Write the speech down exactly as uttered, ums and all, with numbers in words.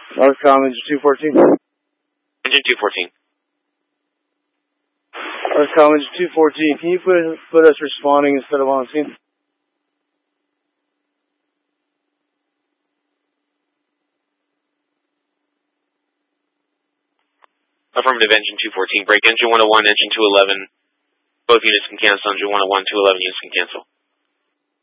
Northcom, Engine two fourteen. Engine two fourteen. Northcom, Engine two fourteen. Can you put, put us responding instead of on scene? Affirmative, Engine two fourteen. Break Engine one oh one, Engine two eleven. Both units can cancel. Engine one oh one, two eleven units can cancel.